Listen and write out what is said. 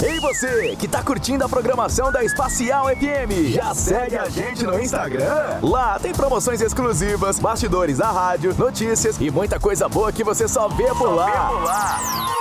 Ei você, que tá curtindo a programação da Espacial FM, já segue a gente no Instagram? Lá tem promoções exclusivas, bastidores da rádio, notícias e muita coisa boa que você só vê por lá.